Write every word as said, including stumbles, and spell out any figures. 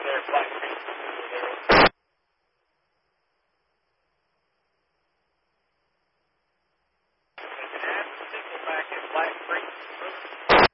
there, Black Creek. They can add the signal back in Black Creek.